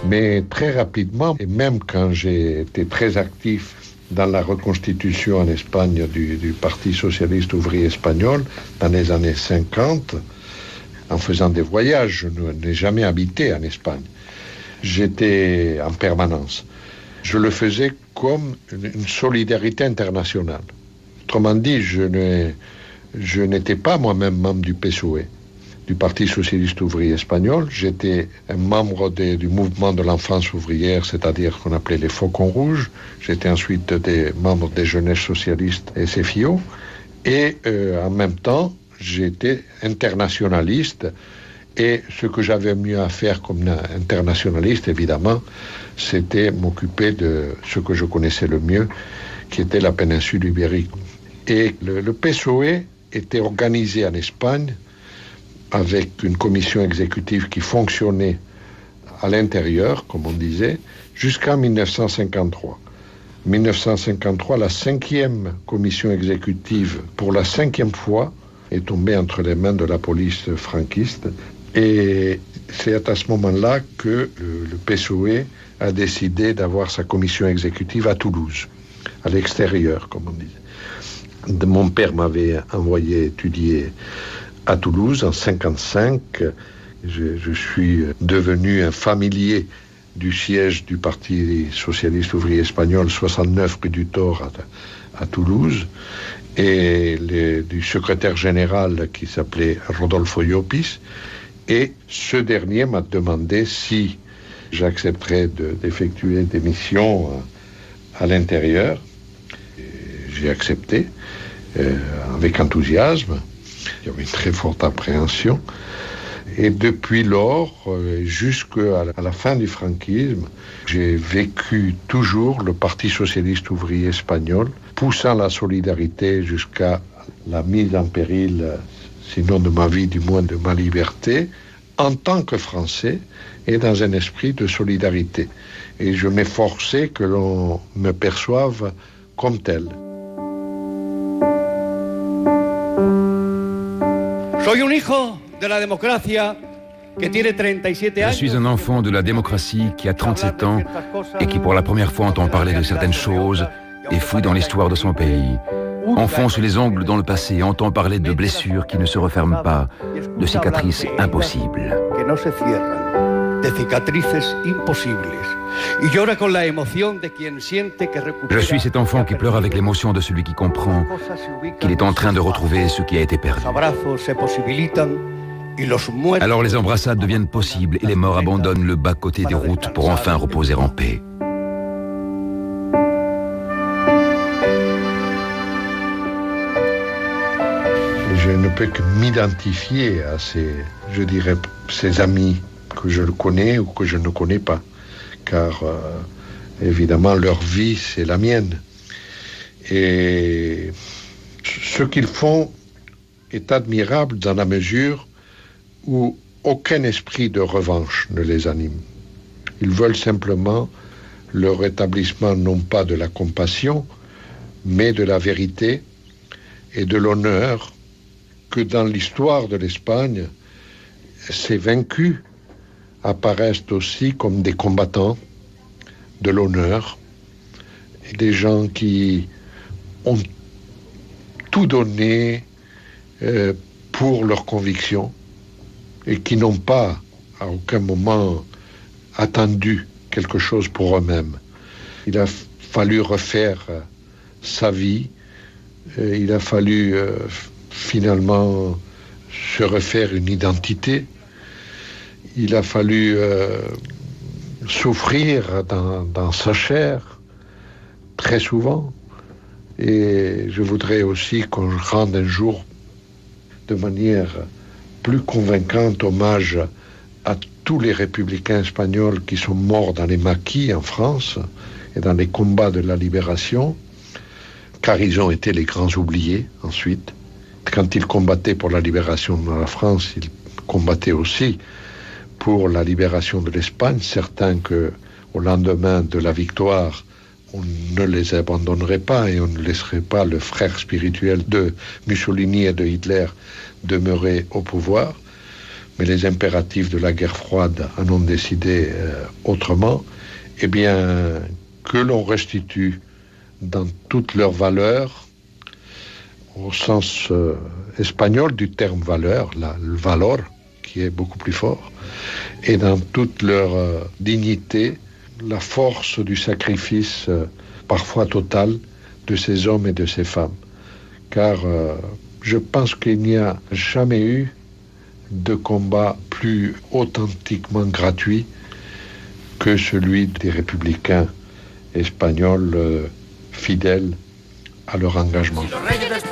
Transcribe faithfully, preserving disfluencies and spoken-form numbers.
Mais très rapidement, et même quand j'ai été très actif dans la reconstitution en Espagne du, du Parti socialiste ouvrier espagnol, dans les années cinquante, en faisant des voyages, je n'ai jamais habité en Espagne. J'étais en permanence. Je le faisais comme une, une solidarité internationale. Autrement dit, je, ne, je n'étais pas moi-même membre du P S O E, du Parti socialiste ouvrier espagnol. J'étais un membre de, du mouvement de l'enfance ouvrière, c'est-à-dire qu'on appelait les Faucons Rouges. J'étais ensuite des membres des jeunesses socialistes S F I O. Et euh, en même temps, j'étais internationaliste. Et ce que j'avais mieux à faire comme internationaliste, évidemment, c'était m'occuper de ce que je connaissais le mieux, qui était la péninsule ibérique. Et le, le P S O E était organisé en Espagne avec une commission exécutive qui fonctionnait à l'intérieur, comme on disait, jusqu'en dix-neuf cent cinquante-trois. En dix-neuf cent cinquante-trois, la cinquième commission exécutive, pour la cinquième fois, est tombée entre les mains de la police franquiste. Et c'est à ce moment-là que le, le P S O E a décidé d'avoir sa commission exécutive à Toulouse, à l'extérieur, comme on disait. Mon père m'avait envoyé étudier à Toulouse en cinquante-cinq. Je, je suis devenu un familier du siège du Parti socialiste ouvrier espagnol, soixante-neuf rue du Thor à, à Toulouse, et les, du secrétaire général qui s'appelait Rodolfo Llopis. Et ce dernier m'a demandé si j'accepterais de, d'effectuer des missions à l'intérieur. Et j'ai accepté euh, avec enthousiasme. Il y avait une très forte appréhension. Et depuis lors, euh, jusqu'à la, à la fin du franquisme, j'ai vécu toujours le Parti socialiste ouvrier espagnol, poussant la solidarité jusqu'à la mise en péril, sinon de ma vie, du moins de ma liberté, en tant que Français et dans un esprit de solidarité. Et je m'efforçais que l'on me perçoive comme tel. Je suis un enfant de la démocratie qui a trente-sept ans et qui pour la première fois entend parler de certaines choses et fouille dans l'histoire de son pays. Enfonce les ongles dans le passé, entend parler de blessures qui ne se referment pas, de cicatrices impossibles. Je suis cet enfant qui pleure avec l'émotion de celui qui comprend qu'il est en train de retrouver ce qui a été perdu. Alors les embrassades deviennent possibles et les morts abandonnent le bas-côté des routes pour enfin reposer en paix. Je ne peux que m'identifier à ces, je dirais, ces amis que je connais ou que je ne connais pas, car euh, évidemment leur vie c'est la mienne. Et ce qu'ils font est admirable dans la mesure où aucun esprit de revanche ne les anime. Ils veulent simplement le rétablissement non pas de la compassion, mais de la vérité et de l'honneur que dans l'histoire de l'Espagne, ces vaincus apparaissent aussi comme des combattants de l'honneur, et des gens qui ont tout donné euh, pour leurs convictions et qui n'ont pas à aucun moment attendu quelque chose pour eux-mêmes. Il a fallu refaire euh, sa vie, euh, il a fallu euh, finalement se refaire une identité. Il a fallu euh, souffrir dans, dans sa chair, très souvent. Et je voudrais aussi qu'on rende un jour, de manière plus convaincante, hommage à tous les républicains espagnols qui sont morts dans les maquis en France et dans les combats de la libération, car ils ont été les grands oubliés ensuite. Quand ils combattaient pour la libération de la France, ils combattaient aussi pour la libération de l'Espagne, certains que, au lendemain de la victoire, on ne les abandonnerait pas et on ne laisserait pas le frère spirituel de Mussolini et de Hitler demeurer au pouvoir. mais les impératifs de la guerre froide en ont décidé euh, autrement, eh bien, que l'on restitue dans toutes leurs valeurs, au sens euh, espagnol du terme valeur, la, le valor, qui est beaucoup plus fort, et dans toute leur euh, dignité, la force du sacrifice euh, parfois total de ces hommes et de ces femmes. Car euh, je pense qu'il n'y a jamais eu de combat plus authentiquement gratuit que celui des républicains espagnols euh, fidèles à leur engagement.